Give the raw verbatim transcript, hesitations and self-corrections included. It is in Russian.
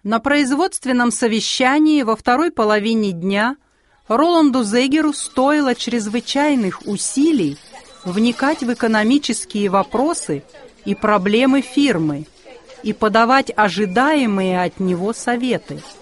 На производственном совещании во второй половине дня Роланду Зегеру стоило чрезвычайных усилий вникать в экономические вопросы и проблемы фирмы и подавать ожидаемые от него советы.